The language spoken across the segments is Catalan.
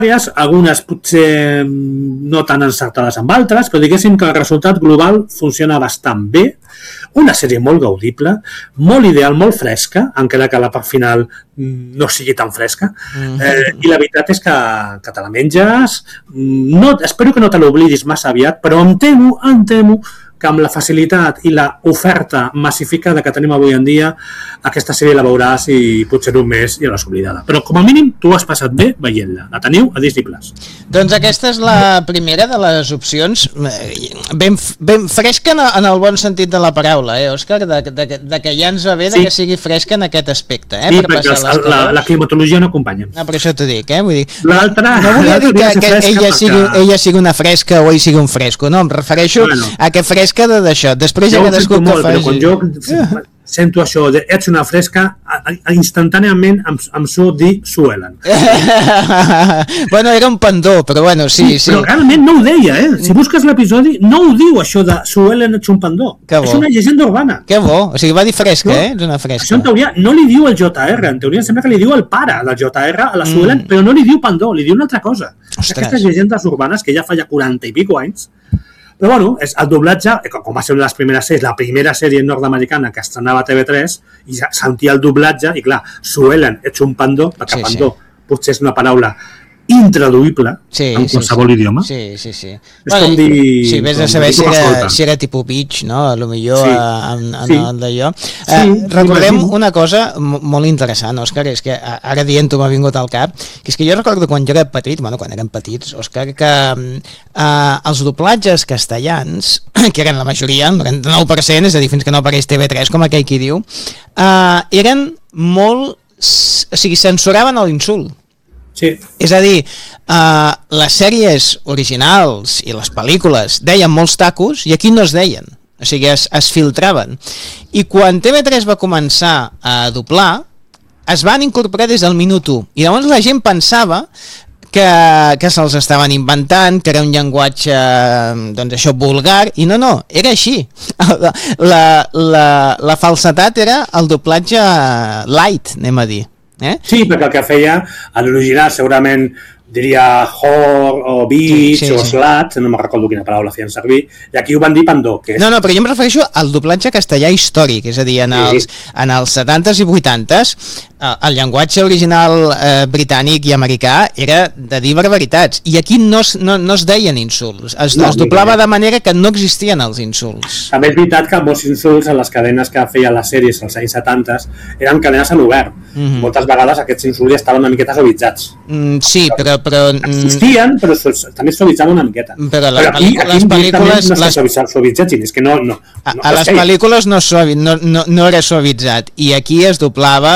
algunes potser no tan encertades amb altres, però diguéssim que el resultat global funciona bastant bé. Una sèrie molt gaudible, molt ideal, molt fresca, encara que la part final no sigui tan fresca. I la veritat és que te la menges. Espero que no te l'oblidis massa aviat, però em temo que amb la facilitat i l'oferta massificada que tenim avui en dia, aquesta sèrie la veuràs i potser un mes ja l'has oblidada. Però com a mínim tu has passat bé veient-la. La teniu a Disney+. Doncs aquesta és la primera de les opcions, ben fresca en el bon sentit de la paraula, Òscar? De que ja ens va bé que sigui fresca en aquest aspecte. Sí, perquè la climatologia no acompanya. Per això t'ho dic, vull dir, l'altra... No volia dir que ella sigui una fresca o ell sigui un fresco, no, em refereixo a que fresca d'això, després ja cadascú que faci. Però quan jo sento això de ets una fresca, instantàniament em surt dir Sue-Ellen. Bueno, era un pendó, però bueno, sí. Però realment no ho deia, Si busques l'episodi, no ho diu això de Sue-Ellen ets un pendó. És una llegenda urbana. Que bo, o sigui, va dir fresca, És una fresca. Això en teoria no li diu el JR, en teoria sembla que li diu el pare del JR a la Sue-Ellen, però no li diu pendó, li diu una altra cosa. Aquestes llegendes urbanes que ja fa 40 i pico anys. Però bueno, el doblatge, com va ser una de les primeres sèries, la primera sèrie nord-americana que estrenava a TV3, i ja sentia el doblatge, i clar, Sue-Ellen, ets un pandó, perquè pandó potser és una paraula intraduïble en qualsevol idioma. Sí. És com dir... Sí, vés a saber si era tipus bitch, no? A lo millor en d'allò. Recordem una cosa molt interessant, Òscar, és que ara dient-ho m'ha vingut al cap, que és que jo recordo quan jo era petit, quan érem petits, Òscar, que els doblatges castellans, que eren la majoria, el 99%, és a dir, fins que no apareix TV3, com aquell qui diu, eren molt... O sigui, censuraven l'insult. Sí. És a dir, les sèries originals i les pel·lícules deien molts tacos i aquí no es deien, o sigui, es filtraven. I quan TV3 va començar a doblar, es van incorporar des del minut 1 i llavors la gent pensava que se'ls estaven inventant, que era un llenguatge doncs això, vulgar, i no, era així. La falsetat era el doblatge light, anem a dir. Sí, perquè el que feia a l'original segurament diria whore o bitch o slut, no me'n recordo quina paraula feien servir, i aquí ho van dir pandó. No, però jo em refereixo al doblatge castellà històric, és a dir, en els 70s i 80s, el llenguatge original britànic i americà era de dir barbaritats, i aquí no es deien insults, es doblava de manera que no existien els insults. També és veritat que molts insults en les cadenes que feien les sèries als anys 70 eren cadenes en obert. Moltes vegades aquests insults estaven una miqueta suavitzats. Sí, però... Existien, però també suavitzaven una miqueta. Però les pel·lícules... No és que suavitzat, és que no... A les pel·lícules no era suavitzat, i aquí es doblava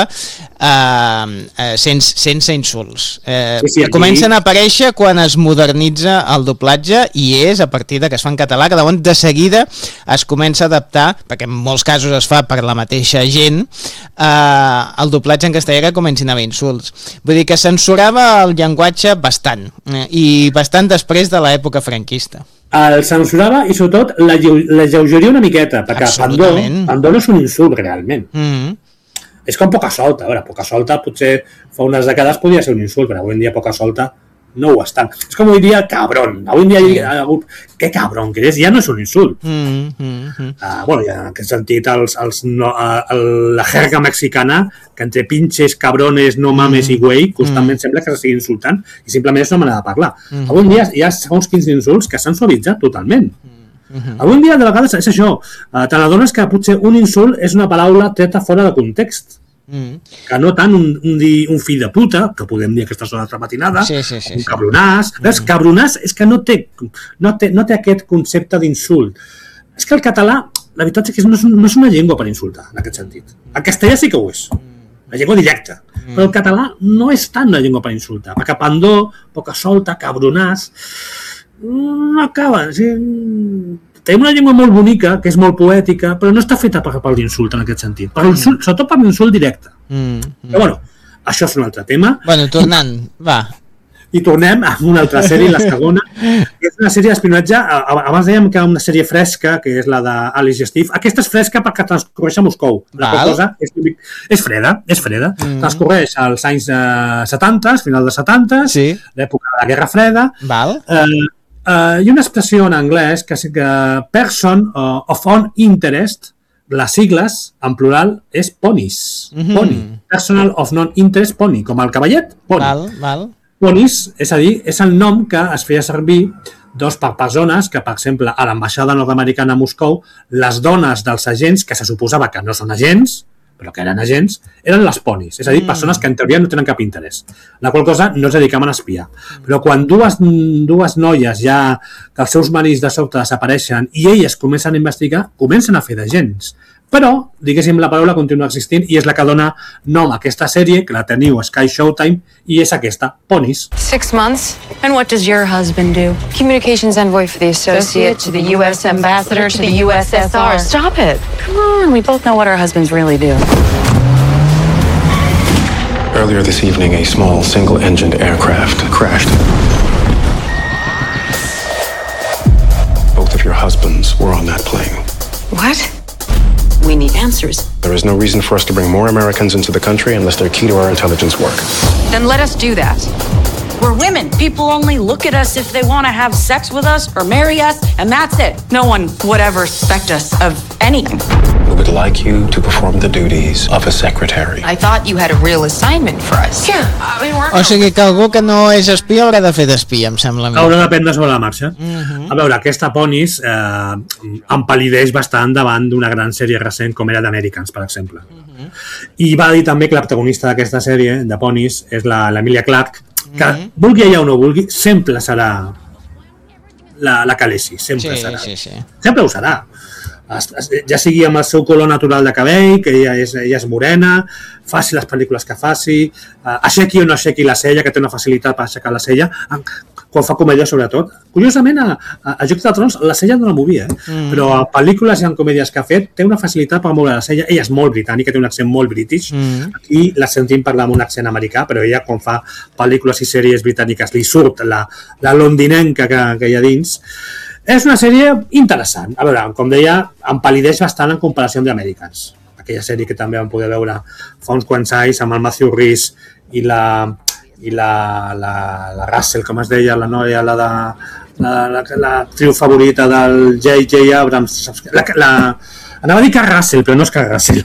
sense insults. Comencen a aparèixer quan es modernitza el doblatge, i és a partir que es fa en català que llavors de seguida es comença a adaptar, perquè en molts casos es fa per la mateixa gent, el doblatge en castellà que comencin a haver insults. Vull dir que censurava el llenguatge bastant, i bastant després de l'època franquista. El censurava i sobretot la lleugeria una miqueta, perquè pandó no és un insult realment. És com poca solta. A veure, poca solta potser fa unes dècades podia ser un insult, però avui en dia poca solta no ho estan. És com avui dia cabron. Avui en dia que cabron que és, ja no és un insult. Bueno, ja en aquest sentit la jerga mexicana, que entre pinches, cabrones, no mames i güey, constantment sembla que s'estigui insultant i simplement és una manera de parlar. Avui en dia hi ha segons quins insults que s'han suavitzat totalment. Avui en dia de vegades és això, te n'adones que potser un insult és una paraula treta fora de context, que no tant un fill de puta, que podem dir aquesta zona altra matinada, un cabronàs. Cabronàs és que no té aquest concepte d'insult. És que el català, la veritat és que no és una llengua per insultar, en aquest sentit. El castellà sí que ho és, la llengua directa, però el català no és tant una llengua per insultar, perquè pandó, poca solta, cabronàs, no acaba. Tenim una llengua molt bonica, que és molt poètica, però no està feta per l'insult en aquest sentit, sobretot per l'insult directe. Però bueno, això és un altre tema. Bueno, tornant, va. I tornem a una altra sèrie, la segona, que és una sèrie d'espionatge. Abans dèiem que era una sèrie fresca, que és la d'Alice i Steve. Aquesta és fresca perquè transcorreix a Moscou. La qual cosa és freda. Transcorreix als anys 70, final dels 70, l'època de la Guerra Freda. Hi ha una expressió en anglès que és que person of own interest, les sigles, en plural, és ponis. Pony. Personal of non-interest pony. Com el cavallet, pony. Ponis, és a dir, és el nom que es feia servir per persones que, per exemple, a l'ambaixada nord-americana a Moscou, les dones dels agents, que se suposava que no són agents, però que eren agents, eren les ponis. És a dir, persones que en teoria no tenen cap interès. La qual cosa no es dedicaven a espiar. Però quan dues noies ja que els seus marits de sobte desapareixen i elles comencen a investigar, comencen a fer d'agents. Però, diguéssim, la paraula continua existint i és la que dona nom a aquesta sèrie, que la teniu a Sky Showtime, i és aquesta, Ponis. 6 months? And what does your husband do? Communications envoy for the Associate, to the U.S. Ambassador, to the USSR. Stop it. Come on, we both know what our husbands really do. Earlier this evening, a small single-engined aircraft crashed. Both of your husbands were on that plane. What? We need answers. There is no reason for us to bring more Americans into the country unless they're key to our intelligence work. Then let us do that. We're women. People only look at us if they want to have sex with us or marry us, and that's it. No one would ever suspect us of anything. We would like you to perform the duties of a secretary. I thought you had a real assignment for us. Yeah, I mean, o sigui que algú que no és espia haurà de fer d'espia, em sembla a mi. Haurà d'aprendre sobre la marxa. A veure, aquesta Ponis empal·lideix bastant davant d'una gran sèrie recent com era d'Americans, per exemple. I va dir també que la protagonista d'aquesta sèrie, de Ponis, és l'Emilia Clarke, que vulgui ella o no vulgui, sempre serà la Khaleesi, sempre serà. Sempre ho serà. Ja sigui amb el seu color natural de cabell, que ella és morena, faci les pel·lícules que faci, aixequi o no aixequi la cella, que té una facilitat per aixecar la cella, quan fa comèdia sobretot. Curiosament, a Jocs de Trons la cella no la movia, però a pel·lícules i en comèdies que ha fet té una facilitat per moure la cella. Ella és molt britànica, té un accent molt british, aquí la sentim parlar amb un accent americà, però ella quan fa pel·lícules i sèries britàniques li surt la londinenca que hi ha dins. És una sèrie interessant. A veure, com deia, empal·lideix bastant en comparació amb The Americans. Aquella sèrie que també vam poder veure fa uns quants anys amb el Matthew Rhys i la Russell, com es deia, la noia, l'actriu favorita del J.J. Abrams. Anava a dir Carl Russell, però no és Carl Russell.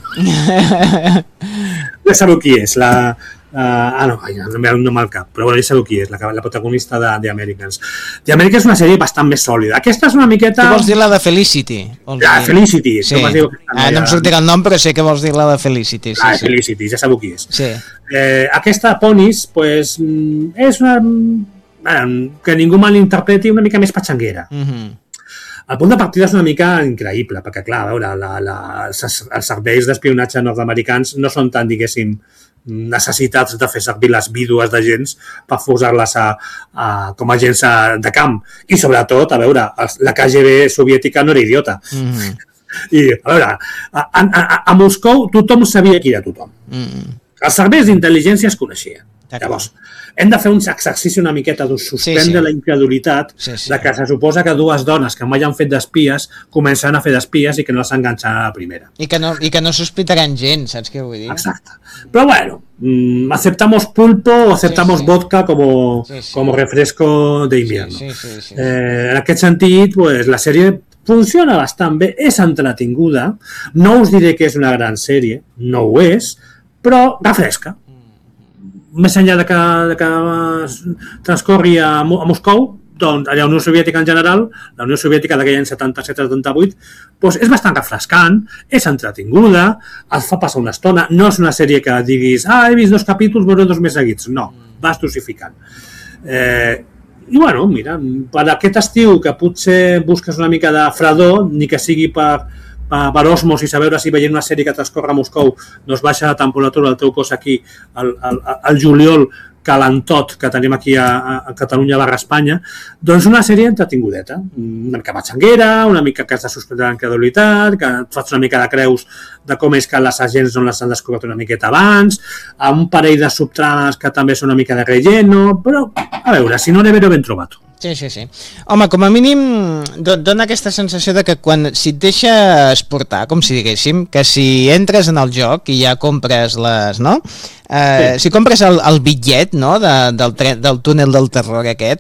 Ja sabeu qui és, no em ve el nom al cap, però ja sabeu qui és, la protagonista de The Americans. The Americans és una sèrie bastant més sòlida. Aquesta és una miqueta... Tu vols dir la de Felicity? La Felicity. Sí. No em sortirà el nom, però sé que vols dir la de Felicity. La de Felicity, ja sabeu qui és. Sí. Aquesta Ponis, és una... que ningú malinterpreti, una mica més patxanguera. El punt de partida és una mica increïble, perquè, clar, a veure, els serveis d'espionatge nord-americans no són tan, diguéssim, necessitats de fer servir les vídues d'agents per posar-les com a agents de camp. I, sobretot, a veure, la KGB soviètica no era idiota. I, a veure, a Moscou tothom sabia qui era tothom. Els serveis d'intel·ligència es coneixien. Llavors, hem de fer un exercici una miqueta de suspendre la incredulitat de que se suposa que dues dones que mai han fet d'espies començaran a fer d'espies i que no les enganxaran a la primera. I que no sospitaran gens, saps què vull dir? Exacte. Però bueno, aceptamos pulpo o aceptamos vodka como refresco de invierno. En aquest sentit, la sèrie funciona bastant bé, és entretinguda, no us diré que és una gran sèrie, no ho és, però refresca. Més enllà de que transcorri a Moscou, doncs a la Unió Soviètica en general, la Unió Soviètica d'aquell any 77-78, doncs és bastant refrescant, és entretinguda, et fa passar una estona, no és una sèrie que diguis he vist 2 capítols, veuré 2 més seguits, no, vas dosificant. I bueno, mira, per aquest estiu que potser busques una mica de fredor, ni que sigui per osmos i saber si veient una sèrie que transcorre a Moscou doncs baixa la temperatura del teu cos aquí al juliol calentot que tenim aquí a Catalunya / Espanya, doncs una sèrie entretingudeta, una mica matxanguera, una mica que has de suspendre la incredulitat, que et fas una mica de creus de com és que les agents no les han descobert una miqueta abans, amb un parell de subtrames que també són una mica de relleno, però a veure, si no n'he ben trobat. Sí. Home, com a mínim dona aquesta sensació de que si et deixes portar, com si diguéssim, que si entres en el joc i ja compres les, no? Si compres el bitllet, no?, del túnel del terror aquest,